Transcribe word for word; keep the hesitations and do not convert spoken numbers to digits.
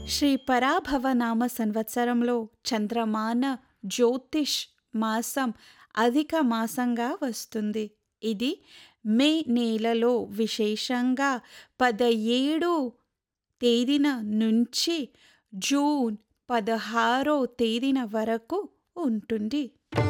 శ్రీ పరాభవనామ సంవత్సరంలో చంద్రమాన జ్యోతిష్ మాసం అధిక మాసంగా వస్తుంది. ఇది మే నెలలో విశేషంగా పదిహేడు తేదీన నుంచి జూన్ పదహారో తేదీన వరకు ఉంటుంది.